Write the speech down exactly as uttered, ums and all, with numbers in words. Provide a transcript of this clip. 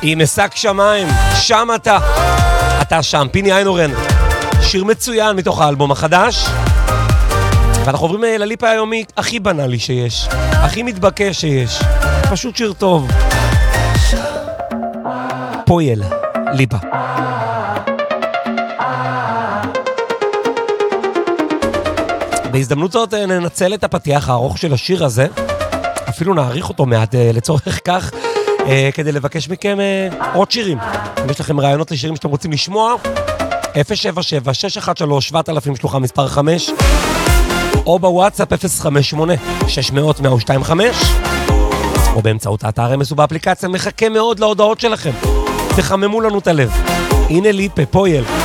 הנה שק שמיים, שם אתה. אתה שם, פיני איינורן. שיר מצוין מתוך האלבום החדש. ואנחנו עוברים לליפה היומי הכי בנאלי שיש, הכי מתבקש שיש. פשוט שיר טוב. פויל, ליפה. בהזדמנות זאת ננצל את הפתיח הארוך של השיר הזה, אפילו נעריך אותו מעט לצורך כך, כדי לבקש מכם עוד שירים. אם יש לכם רעיונות לשירים שאתם רוצים לשמוע, אפס שבע שבע שש אחת שלוש שבע אלפים שלוחה מספר חמש, או בוואטסאפ אפס חמש שמונה שש מאות מאה ושתיים חמש, או באמצעות האתר אמס ובאפליקציה. מחכה מאוד להודעות שלכם, תחממו לנו את הלב. הנה ליפה, פויל.